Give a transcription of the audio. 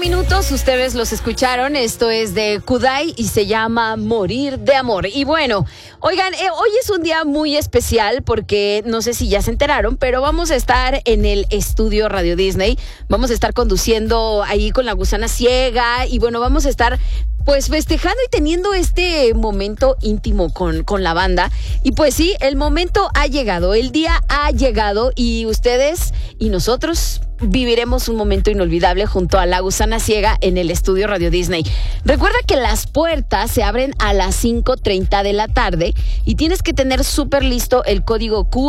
minutos, ustedes los escucharon, esto es de Kudai y se llama Morir de Amor. Y bueno, oigan, hoy es un día muy especial porque no sé si ya se enteraron, pero vamos a estar en el estudio Radio Disney, vamos a estar conduciendo ahí con la gusana ciega y bueno, vamos a estar pues festejando y teniendo este momento íntimo con la banda. Y pues sí, el momento ha llegado, el día ha llegado y ustedes y nosotros viviremos un momento inolvidable junto a la gusana ciega en el estudio Radio Disney. Recuerda que las puertas se abren a las 5:30 de la tarde y tienes que tener súper listo el código Q